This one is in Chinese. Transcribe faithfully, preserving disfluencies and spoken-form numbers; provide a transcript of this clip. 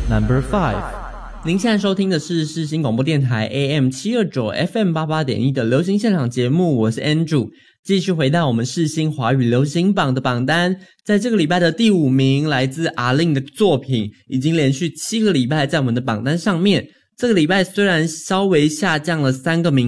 Number five， 您现在收听的是世新广播电台 A M 七二九 F M 八八点一 的流行现场节目，我是 Andrew。继续回到我们世新华语流行榜的榜单，在这个礼拜的第五名，来自阿令的作品，已经连续七个礼拜在我们的榜单上面。这个礼拜虽然稍微下降了三个名